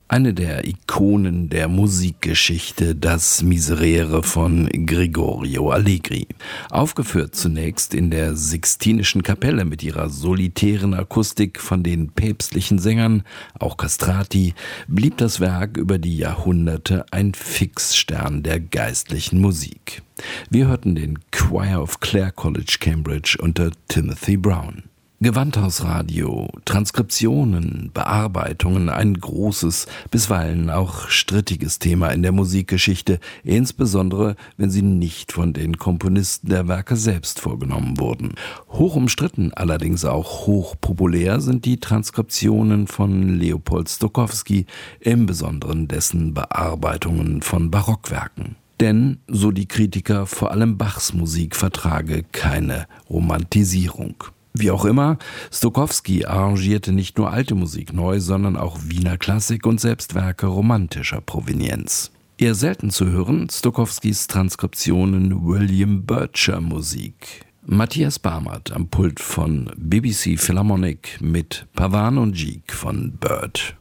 Eine der Ikonen der Musikgeschichte, das Miserere von Gregorio Allegri. Aufgeführt zunächst in der Sixtinischen Kapelle mit ihrer solitären Akustik von den päpstlichen Sängern, auch Castrati, blieb das Werk über die Jahrhunderte ein Fixstern der geistlichen Musik. Wir hörten den Choir of Clare College, Cambridge unter Timothy Brown. Gewandhausradio, Transkriptionen, Bearbeitungen, ein großes, bisweilen auch strittiges Thema in der Musikgeschichte, insbesondere wenn sie nicht von den Komponisten der Werke selbst vorgenommen wurden. Hoch umstritten, allerdings auch hochpopulär sind die Transkriptionen von Leopold Stokowski, im Besonderen dessen Bearbeitungen von Barockwerken. Denn, so die Kritiker, vor allem Bachs Musik vertrage keine Romantisierung. Wie auch immer, Stokowski arrangierte nicht nur alte Musik neu, sondern auch Wiener Klassik und selbst Werke romantischer Provenienz. Eher selten zu hören, Stokowskis Transkriptionen William Bircher Musik. Matthias Barmert am Pult von BBC Philharmonic mit Pavan und Giek von Bird.